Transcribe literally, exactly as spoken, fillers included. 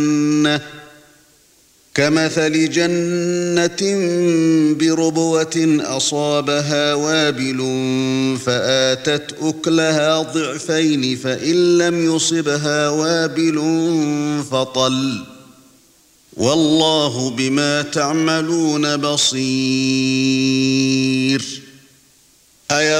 كمثل جنة بربوة أصابها وابل فآتت أكلها ضعفين فإن لم يصبها وابل فطل والله بما تعملون بصير.